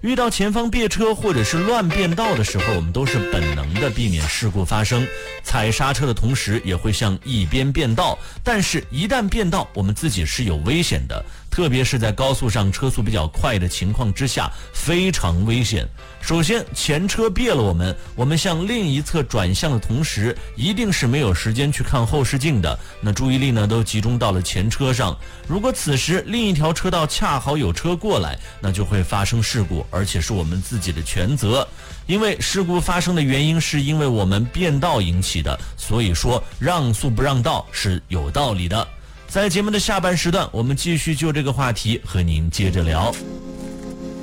遇到前方别车或者是乱变道的时候，我们都是本能的避免事故发生，踩刹车的同时也会向一边变道，但是一旦变道，我们自己是有危险的，特别是在高速上车速比较快的情况之下，非常危险。首先，前车别了我们向另一侧转向的同时，一定是没有时间去看后视镜的，那注意力呢都集中到了前车上。如果此时另一条车道恰好有车过来，那就会发生事故，而且是我们自己的全责。因为事故发生的原因是因为我们变道引起的，所以说让速不让道是有道理的。在节目的下半时段，我们继续就这个话题和您接着聊。